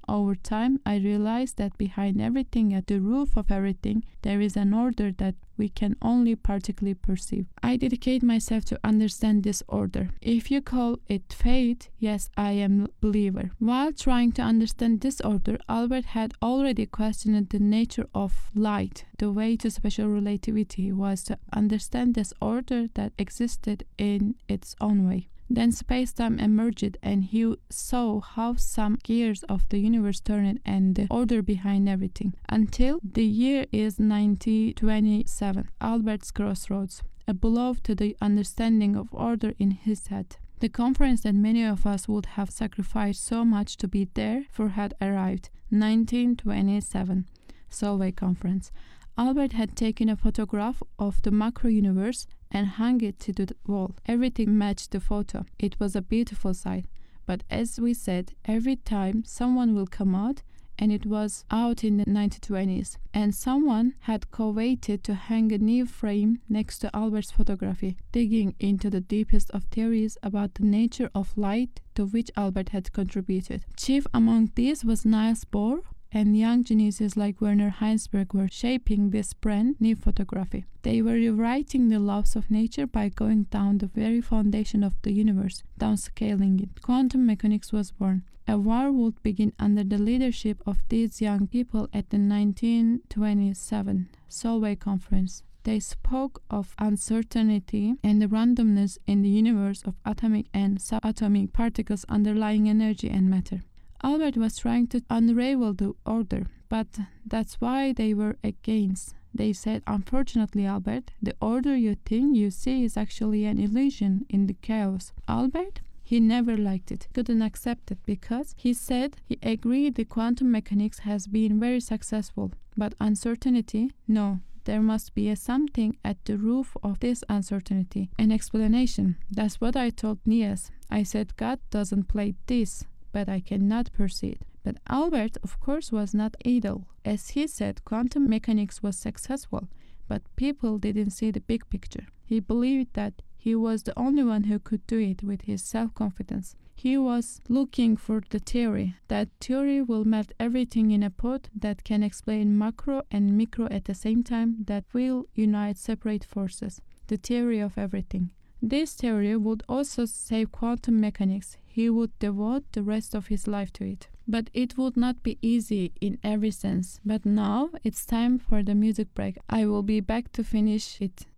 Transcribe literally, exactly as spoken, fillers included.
over time, I realized that behind everything, at the roof of everything, there is an order that we can only partially perceive. I dedicate myself to understand this order. If you call it fate, yes, I am a believer. While trying to understand this order, Albert had already questioned the nature of light. The way to special relativity was to understand this order that existed in its own way. Then space-time emerged, and he saw how some gears of the universe turned and the order behind everything. Until the year is nineteen twenty-seven, Albert's crossroads, a blow to the understanding of order in his head. The conference that many of us would have sacrificed so much to be there for had arrived. nineteen twenty-seven, Solvay Conference. Albert had taken a photograph of the macro-universe and hung it to the wall. Everything matched the photo. It was a beautiful sight. But as we said, every time someone will come out, and it was out in the nineteen twenties, and someone had coveted to hang a new frame next to Albert's photography, digging into the deepest of theories about the nature of light to which Albert had contributed. Chief among these was Niels Bohr, and young geniuses like Werner Heisenberg were shaping this brand new photography. They were rewriting the laws of nature by going down the very foundation of the universe, downscaling it. Quantum mechanics was born. A war would begin under the leadership of these young people at the nineteen twenty-seven Solvay Conference. They spoke of uncertainty and the randomness in the universe of atomic and subatomic particles underlying energy and matter. Albert was trying to unravel the order, but that's why they were against. They said, unfortunately, Albert, the order you think you see is actually an illusion in the chaos. Albert? He never liked it, couldn't accept it, because he said he agreed the quantum mechanics has been very successful, but uncertainty? No. There must be a something at the root of this uncertainty, an explanation. That's what I told Niels. I said, God doesn't play this, but I cannot proceed. But Albert, of course, was not idle. As he said, quantum mechanics was successful, but people didn't see the big picture. He believed that he was the only one who could do it with his self-confidence. He was looking for the theory. That theory will melt everything in a pot, that can explain macro and micro at the same time, that will unite separate forces. The theory of everything. This theory would also save quantum mechanics. He would devote the rest of his life to it. But it would not be easy in every sense. But now it's time for the music break. I will be back to finish it.